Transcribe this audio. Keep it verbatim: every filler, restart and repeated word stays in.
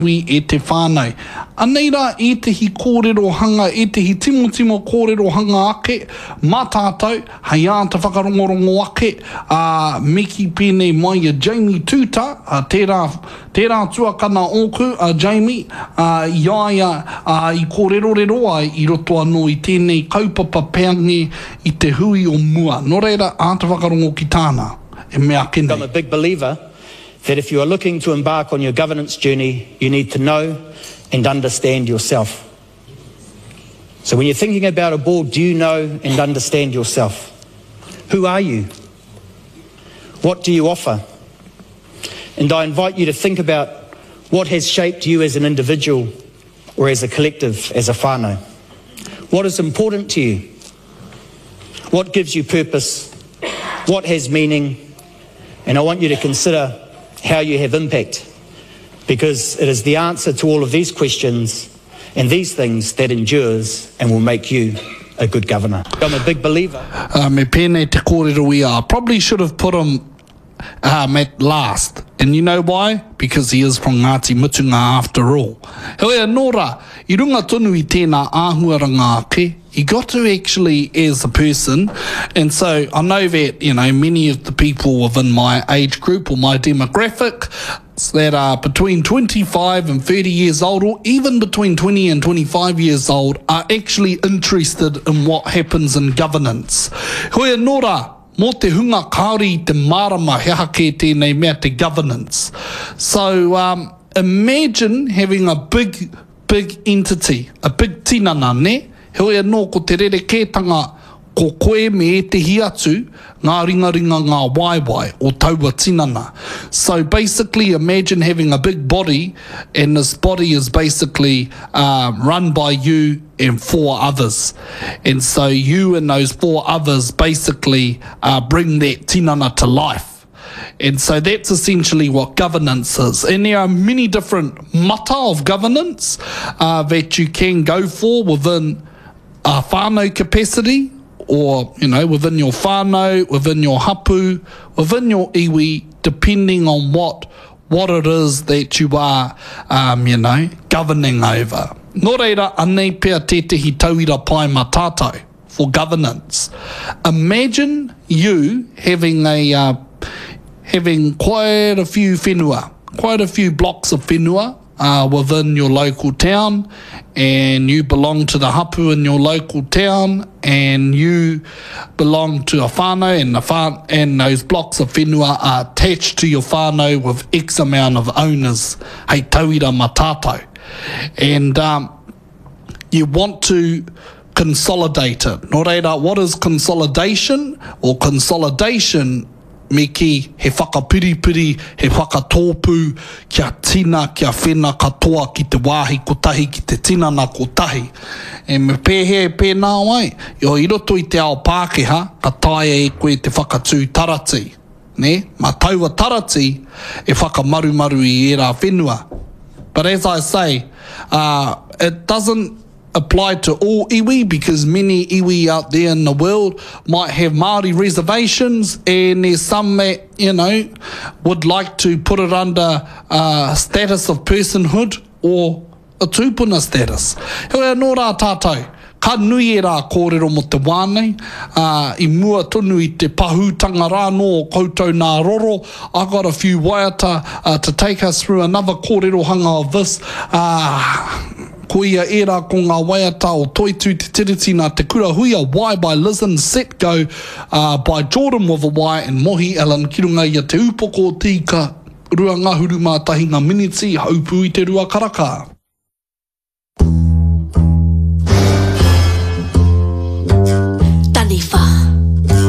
e te whānau. Anei rā, e te hi kōrero hanga, e te hi timo timo kōrero hanga ake, mā tātou, hei ā te whakarongorongo ake, uh, meki pēnei mai a Jamie Tuta, uh, tērā, tērā tuakana oku, uh, Jamie, uh, iaia uh, i kōrero rero ai i roto anō i tēnei kaupapa peangi i te hui o mua. Nō reira, ā te whakarongo ki tāna, e mea kene. I'm a big believer that if you are looking to embark on your governance journey, you need to know and understand yourself. So when you're thinking about a board, do you know and understand yourself? Who are you? What do you offer? And I invite you to think about what has shaped you as an individual or as a collective, as a whānau. What is important to you? What gives you purpose? What has meaning? And I want you to consider how you have impact, because it is the answer to all of these questions and these things that endures and will make you a good governor. I'm a big believer. Uh, me pēnei te kōrero ia. I probably should have put him um, at last. And you know why? Because he is from Ngāti Mutunga after all. Hea nō rā, i runga tonu i tēnā āhuaranga ake, you got to actually, as a person, and so I know that, you know, many of the people within my age group or my demographic that are between twenty-five and thirty years old, or even between twenty and twenty-five years old, are actually interested in what happens in governance. Hea nō rā, mō te hunga kāori i te marama he hake tēnei mea te governance. So um, imagine having a big, big entity, a big tinana, ne? Hea nō ko te rere kētanga ko koe me e te hi atu ngā ringa ringa ngā waiwai o taua tinana. So basically imagine having a big body, and this body is basically uh, run by you and four others. And so you and those four others basically uh, bring that tinana to life. And so that's essentially what governance is. And there are many different mata of governance uh, that you can go for within a whānau capacity, or, you know, within your whānau, within your hapu, within your iwi, depending on what what it is that you are, um, you know, governing over. Nō reira, anei pia tētahi tauira pai mā tātou for governance. Imagine you having a uh, having quite a few whenua, quite a few blocks of whenua uh, within your local town, and you belong to the hapu in your local town, and you belong to a whānau, and, the whānau, and those blocks of whenua are attached to your whānau with X amount of owners, hei tauira mā tātou. And um, you want to consolidate it. Nō reira, what is consolidation? Or consolidation me ki he whakapiripiri, he whakatōpū, kia tina, kia whena katoa ki te wāhi kotahi, ki te tinana kotahi. E me pēhe pēnā wai, i i roto i te ao Pākehā, ka taia e koe te whakatū tarati. Ne? Ma taua tarati e whakamarumaru i era whenua. But as I say, uh, it doesn't apply to all iwi, because many iwi out there in the world might have Māori reservations, and there's some that, you know, would like to put it under uh, status of personhood or a tūpuna status. Hea nō rā tātou, ka nui e rā kōrero mo te wānei, uh, i mua tonu i te pahūtanga rāno o koutou nā roro. I got a few waiata uh, to take us through another kōrero hanga of this. Uh, Ko ia era ko ngā waiata o Toitu Te Tiritina Te Kura Huia, Wai by Listen, Set Go uh, by Jordan with a Y and Mohi Allen, ki runga ia te upoko o tika rua ngahuru mātahi ngā miniti, haupū i te rua karaka.